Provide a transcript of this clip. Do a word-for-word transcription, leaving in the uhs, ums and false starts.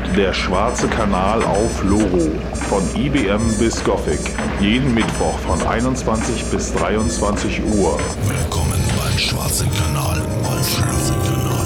Der schwarze Kanal auf Loro. Von I B M bis Gothic. Jeden Mittwoch von einundzwanzig bis dreiundzwanzig Uhr. Willkommen beim Schwarzen Kanal auf Loro.